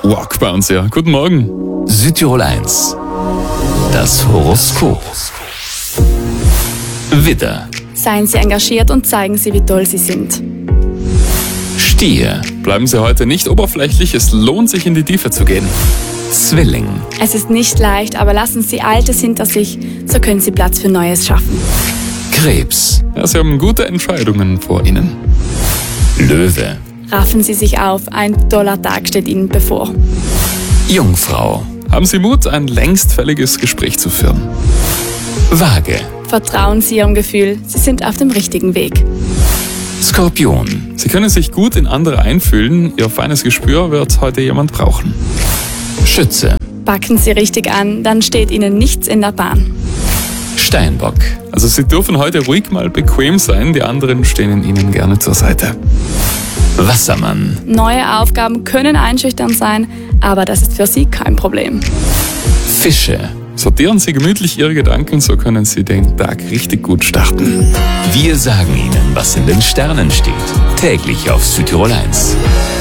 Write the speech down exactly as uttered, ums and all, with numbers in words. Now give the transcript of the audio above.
Walk bei uns, ja. Guten Morgen. Südtirol eins. Das Horoskop. Widder, Seien Sie engagiert und zeigen Sie, wie toll Sie sind. Stier, Bleiben Sie heute nicht oberflächlich, es lohnt sich in die Tiefe zu gehen. Zwilling, Es ist nicht leicht, aber lassen Sie Altes hinter sich, so können Sie Platz für Neues schaffen. Krebs, Ja, Sie haben gute Entscheidungen vor Ihnen. Löwe, Raffen Sie sich auf, ein toller Tag steht Ihnen bevor. Jungfrau, Haben Sie Mut, ein längst fälliges Gespräch zu führen. Waage, Vertrauen Sie Ihrem Gefühl, Sie sind auf dem richtigen Weg. Skorpion, Sie können sich gut in andere einfühlen, Ihr feines Gespür wird heute jemand brauchen. Schütze, Packen Sie richtig an, dann steht Ihnen nichts in der Bahn. Steinbock, Also Sie dürfen heute ruhig mal bequem sein, die anderen stehen Ihnen gerne zur Seite. Wassermann, Neue Aufgaben können einschüchternd sein, aber das ist für Sie kein Problem. Fische. Sortieren Sie gemütlich Ihre Gedanken, so können Sie den Tag richtig gut starten. Wir sagen Ihnen, was in den Sternen steht. Täglich auf Südtirol eins.